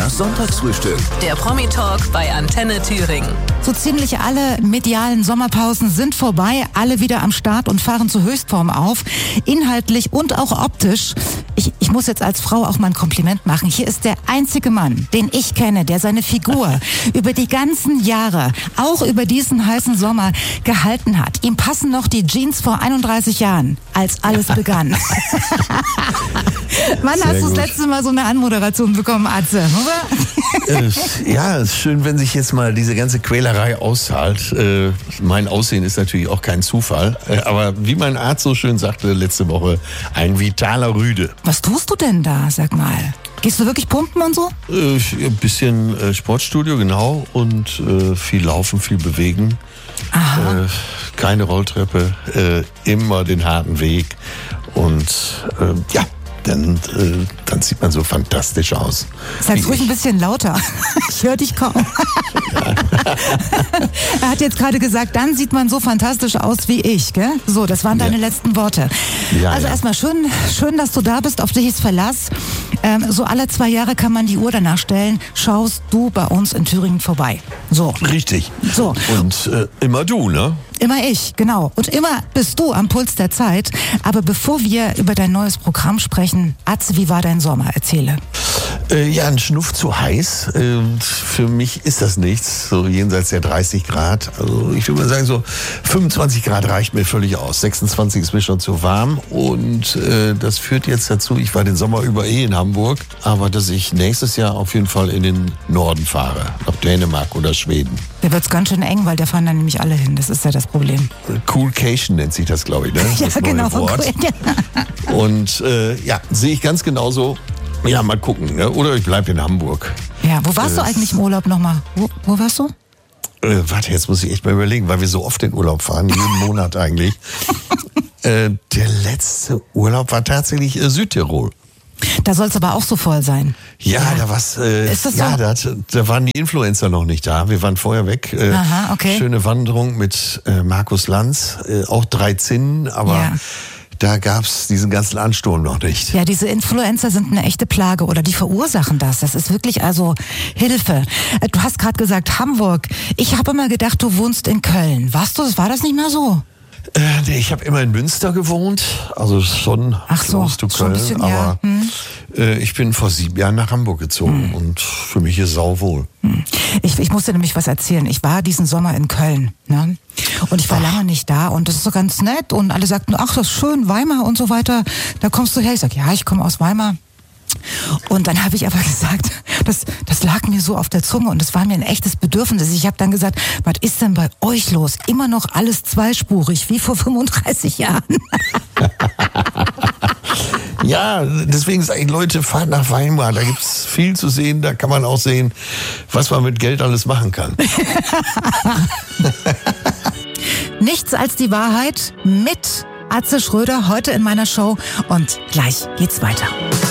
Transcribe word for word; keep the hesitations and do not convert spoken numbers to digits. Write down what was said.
Das Sonntagsfrühstück. Der Promi-Talk bei Antenne Thüringen. So ziemlich alle medialen Sommerpausen sind vorbei, alle wieder am Start und fahren zur Höchstform auf, inhaltlich und auch optisch. Ich, ich muss jetzt als Frau auch mal ein Kompliment machen. Hier ist der einzige Mann, den ich kenne, der seine Figur über die ganzen Jahre, auch über diesen heißen Sommer, gehalten hat. Ihm passen noch die Jeans vor einunddreißig Jahren, als alles begann. Wann Sehr hast du das gut. letzte Mal so eine Anmoderation bekommen, Atze? Oder? Äh, ja, es ist schön, wenn sich jetzt mal diese ganze Quälerei auszahlt. Äh, mein Aussehen ist natürlich auch kein Zufall. Äh, aber wie mein Arzt so schön sagte letzte Woche, ein vitaler Rüde. Was tust du denn da, sag mal? Gehst du wirklich pumpen und so? Äh, ein bisschen äh, Sportstudio, genau. Und äh, viel laufen, viel bewegen. Aha. Äh, keine Rolltreppe, äh, immer den harten Weg. Und äh, ja, dann, äh, dann sieht man so fantastisch aus. Sag's Wie ruhig ich. ein bisschen lauter. Ich höre dich kaum. Er hat jetzt gerade gesagt, dann sieht man so fantastisch aus wie ich, gell? So, das waren deine Ja. letzten Worte. Ja, also ja. erstmal schön, schön, dass du da bist, auf dich ist Verlass. Ähm, so alle zwei Jahre kann man die Uhr danach stellen, schaust du bei uns in Thüringen vorbei. So, Richtig. So. Und äh, immer du, ne? immer ich, genau. Und immer bist du am Puls der Zeit. Aber bevor wir über dein neues Programm sprechen, Atze, wie war dein Sommer? Erzähle. Äh, ja, ein Schnuff zu heiß. Äh, für mich ist das nichts, so jenseits der dreißig Grad. Also ich würde mal sagen, so fünfundzwanzig Grad reicht mir völlig aus. sechsundzwanzig ist mir schon zu warm. Und äh, das führt jetzt dazu, ich war den Sommer über eh in Hamburg, aber dass ich nächstes Jahr auf jeden Fall in den Norden fahre, nach Dänemark oder Schweden. Da wird's ganz schön eng, weil da fahren dann nämlich alle hin. Das ist ja das Problem. Coolcation nennt sich das, glaube ich, ne? Ja, Das neue genau. Wort. Und äh, ja, sehe ich ganz genauso. Ja, mal gucken, ne? Oder ich bleibe in Hamburg. Ja, wo warst du Äh, eigentlich im Urlaub nochmal? Wo, wo warst du? Äh, warte, jetzt muss ich echt mal überlegen, weil wir so oft in Urlaub fahren, jeden Monat eigentlich. Äh, der letzte Urlaub war tatsächlich äh, Südtirol. Da soll es aber auch so voll sein. Ja, da war's. Äh, Ist das so? ja, da, hat- da waren die Influencer noch nicht da. Wir waren vorher weg. Äh, Aha, okay. Schöne Wanderung mit äh, Markus Lanz, äh, auch drei Zinnen, aber Ja. da gab's diesen ganzen Ansturm noch nicht. Ja, diese Influencer sind eine echte Plage oder die verursachen das. Das ist wirklich also Hilfe. Äh, Du hast gerade gesagt Hamburg. Ich habe immer gedacht, du wohnst in Köln. Warst du? War das nicht mehr so? Äh, nee, ich habe immer in Münster gewohnt, also schon Ach so, close to schon ein Köln, bisschen, ja. aber Hm. äh, ich bin vor sieben Jahren nach Hamburg gezogen und für mich ist sauwohl. Ich, ich musste nämlich was erzählen. Ich war diesen Sommer in Köln. Ne? Und ich war Ach. lange nicht da und das ist so ganz nett. Und alle sagten, ach, das ist schön, Weimar und so weiter. Da kommst du her. Ich sag, ja, ich komme aus Weimar. Und dann habe ich aber gesagt, das, das lag mir so auf der Zunge und das war mir ein echtes Bedürfnis. Ich habe dann gesagt, was ist denn bei euch los? Immer noch alles zweispurig, wie vor fünfunddreißig Jahren. Ja, deswegen sage ich, Leute, fahrt nach Weimar, da gibt's viel zu sehen, da kann man auch sehen, was man mit Geld alles machen kann. Nichts als die Wahrheit mit Atze Schröder heute in meiner Show und gleich geht's weiter.